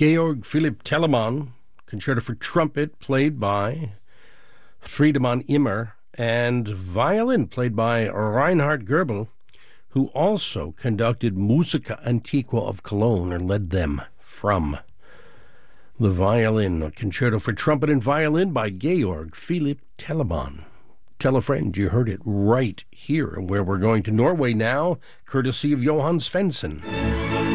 Georg Philipp Telemann, concerto for trumpet played by Friedemann Immer, and violin played by Reinhard Goebel, who also conducted Musica Antiqua of Cologne, or led them from the violin. A concerto for trumpet and violin by Georg Philipp Telemann. Tell a friend you heard it right here, where we're going to Norway now, courtesy of Johan Svensson.